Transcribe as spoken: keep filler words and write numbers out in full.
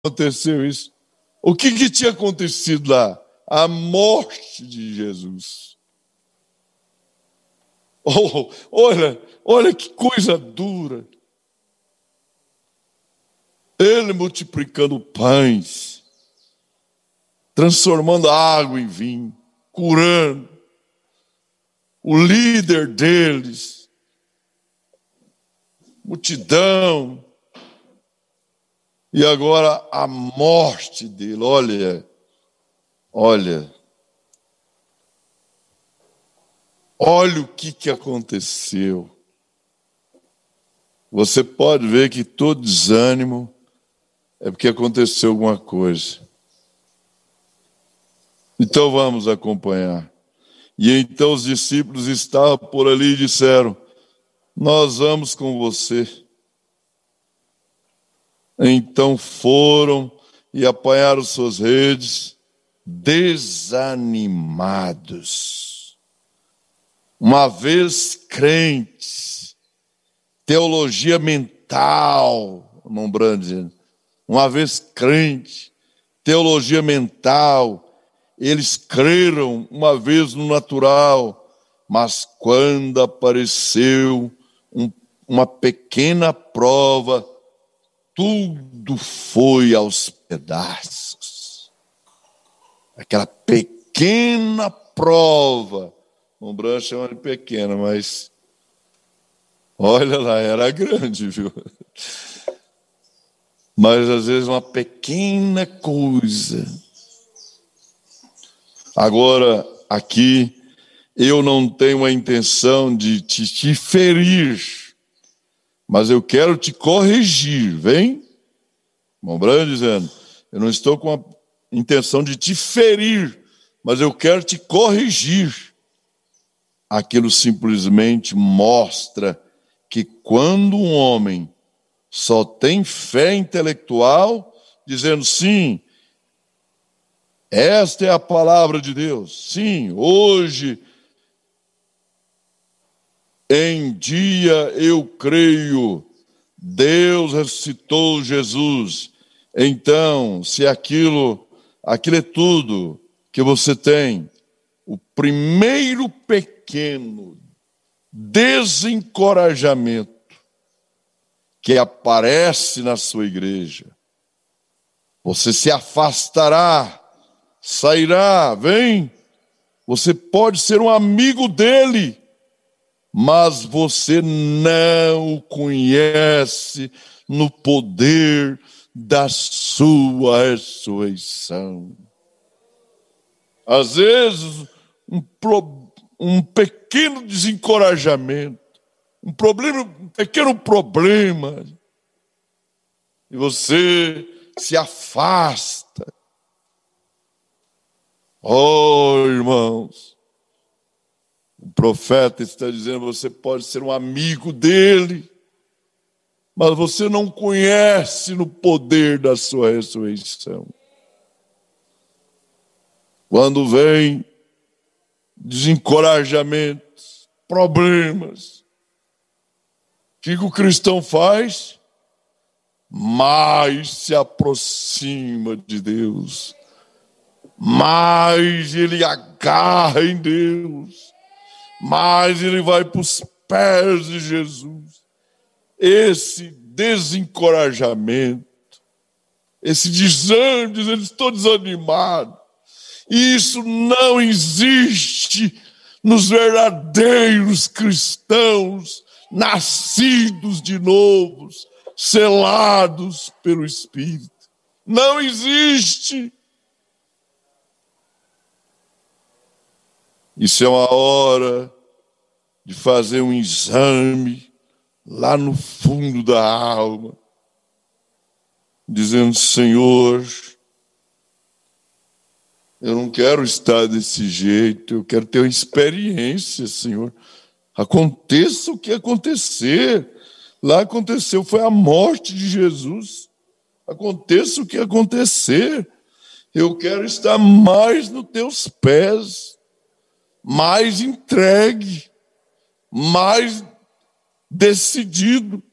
aconteceu isso? O que, que tinha acontecido lá? A morte de Jesus. Oh, olha, olha que coisa dura. Ele multiplicando pães, transformando água em vinho, curando. O líder deles, multidão. E agora a morte dele. Olha, olha. Olha o que, que aconteceu. Você pode ver que todo desânimo é porque aconteceu alguma coisa. Então vamos acompanhar. E então os discípulos estavam por ali e disseram: nós vamos com você. Então foram e apanharam suas redes, desanimados. Uma vez crentes, teologia mental, irmão Brando dizendo, uma vez crente, teologia mental, eles creram uma vez no natural, mas quando apareceu um, uma pequena prova, tudo foi aos pedaços. Aquela pequena prova, o Branco chama de pequena, mas olha lá, era grande, viu? Mas às vezes uma pequena coisa. Agora, aqui, eu não tenho a intenção de te, te ferir, mas eu quero te corrigir, vem? Irmão Branco dizendo, eu não estou com a intenção de te ferir, mas eu quero te corrigir. Aquilo simplesmente mostra que quando um homem só tem fé intelectual, dizendo sim, esta é a palavra de Deus, sim, hoje, em dia eu creio, Deus ressuscitou Jesus. Então, se aquilo, aquilo é tudo que você tem, o primeiro pequeno desencorajamento que aparece na sua igreja, você se afastará, sairá, vem, você pode ser um amigo dele, mas você não o conhece no poder da sua ressurreição. Às vezes, um, pro, um pequeno desencorajamento, um, problema, um pequeno problema, e você se afasta. Oh, irmãos, o profeta está dizendo, você pode ser um amigo dele, mas você não conhece no poder da sua ressurreição. Quando vem desencorajamentos, problemas, o que o cristão faz? Mais se aproxima de Deus, mais ele agarra em Deus, mais ele vai para os pés de Jesus. Esse desencorajamento, esse desânimo, dizendo, estou desanimado, isso não existe nos verdadeiros cristãos, nascidos de novo, selados pelo Espírito. Não existe. Isso é uma hora de fazer um exame lá no fundo da alma, dizendo, Senhor, eu não quero estar desse jeito, eu quero ter uma experiência, Senhor. Aconteça o que acontecer. Lá aconteceu, foi a morte de Jesus. Aconteça o que acontecer. Eu quero estar mais nos teus pés, mais entregue, mais decidido.